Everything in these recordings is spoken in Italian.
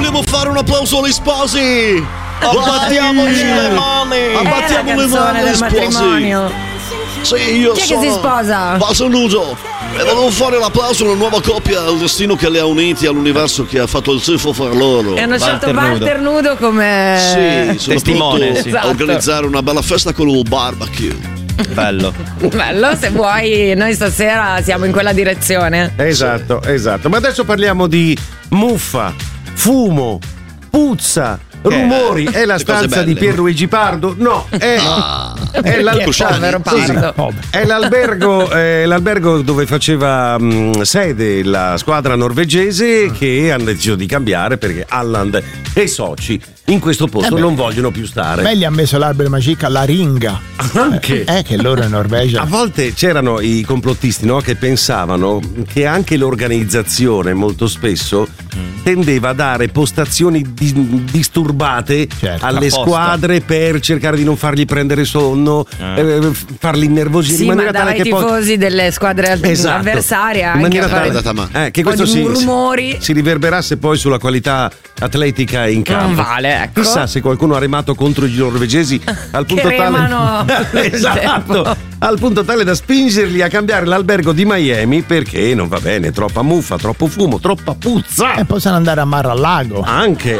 vogliamo fare un applauso agli sposi? Abbattiamoci le mani! Abbattiamo le mani agli sposi! Sì, io Chi è sono che si sposa? Basso Nudo e volevo fare l'applauso alla nuova coppia, al destino che li ha uniti, all'universo che ha fatto il tifo fra loro. E hanno scelto Walter Nudo come Sì, sono testimone, pronto sì. a organizzare una bella festa con il barbecue. Bello. Bello, se vuoi, noi stasera siamo in quella direzione. Esatto. Ma adesso parliamo di muffa, fumo, puzza, rumori. È la Le cose stanza di belle. Pierluigi Pardo? No, è Povero Pardo. È l'albergo dove faceva sede la squadra norvegese, che hanno deciso di cambiare perché Alland e i soci in questo posto non vogliono più stare. Beh, gli ha messo l'albero magica la ringa. Anche. Che loro in Norvegia. A volte c'erano i complottisti, no, che pensavano che anche l'organizzazione molto spesso tendeva a dare postazioni disturbate alle apposta. squadre per cercare di non fargli prendere sonno, farli innervosire Sì, in maniera mandava tale i che poi tifosi delle squadre Esatto. avversarie in anche maniera a fare tale che un po' questo di rumori. si riverberasse poi sulla qualità atletica in campo. Non vale, ecco. Chissà se qualcuno ha remato contro i norvegesi al punto Che remano nel esatto, tempo. al punto tale da spingerli a cambiare l'albergo di Miami perché non va bene, troppa muffa, troppo fumo, troppa puzza. E possono andare a Mar-a-Lago. Anche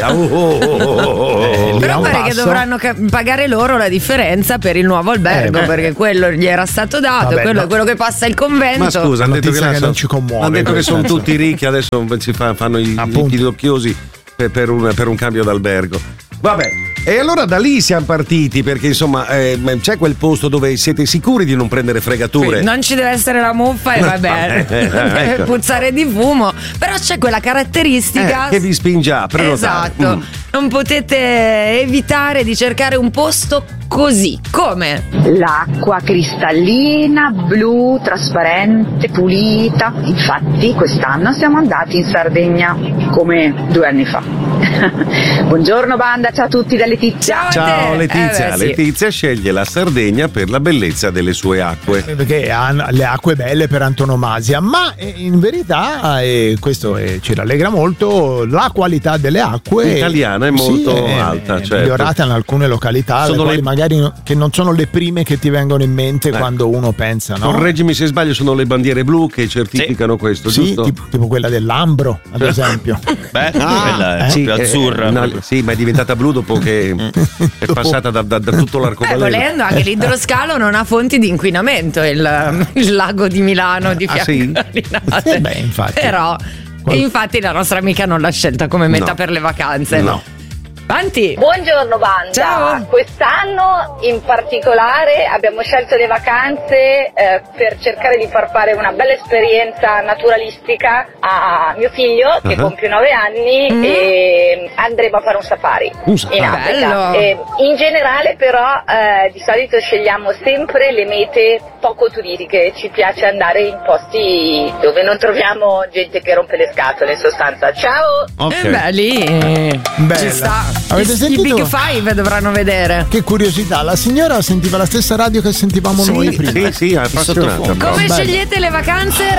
Però pare che dovranno pagare loro la differenza per il nuovo albergo, perché quello gli era stato dato, Vabbè, quello no. è quello che passa il convento. Ma scusa, hanno detto notizia che, che non ci commuove, hanno detto che questo, sono insomma. tutti ricchi, adesso fanno i pidocchiosi per un cambio d'albergo. Vabbè, e allora da lì siamo partiti perché insomma c'è quel posto dove siete sicuri di non prendere fregature. Sì, non ci deve essere la muffa e va bene, deve ecco. puzzare di fumo, però c'è quella caratteristica Che vi spinge a prenotare. esatto, non potete evitare di cercare un posto così. Come? L'acqua cristallina, blu, trasparente, pulita. Infatti quest'anno siamo andati in Sardegna come 2 anni fa. Buongiorno banda, ciao a tutti da Letizia. Ciao Letizia, sì. Letizia sceglie la Sardegna per la bellezza delle sue acque. Perché hanno le acque belle per antonomasia, ma in verità, questo ci rallegra molto, la qualità delle acque Italiana è molto alta, è certo. migliorata in alcune località, Sono le quali le- magari che non sono le prime che ti vengono in mente quando uno pensa, no? Correggimi se sbaglio, sono le bandiere blu che certificano questo, Sì, giusto? tipo quella dell'Ambro, ad esempio. Beh, quella è più azzurra. no, sì, ma è diventata blu dopo che è passata da tutto l'arcobaleno. Volendo anche l'idroscalo non ha fonti di inquinamento, il lago di Milano di Ah, sì? Fiancarinate. Beh, infatti. Però infatti la nostra amica non l'ha scelta come meta No. per le vacanze. No. Avanti. Buongiorno banda, Ciao. quest'anno in particolare abbiamo scelto le vacanze per cercare di far fare una bella esperienza naturalistica a mio figlio che compie 9 anni e andremo a fare un safari in Africa. Bello. In generale però di solito scegliamo sempre le mete poco turistiche, ci piace andare in posti dove non troviamo gente che rompe le scatole in sostanza. Ciao! Ok. Beh, lì Bella. ci sta. Avete I sentito? Big Five dovranno vedere. Che curiosità, la signora sentiva la stessa radio che sentivamo noi prima. Sì, appassionata. Come Bello. scegliete le vacanze?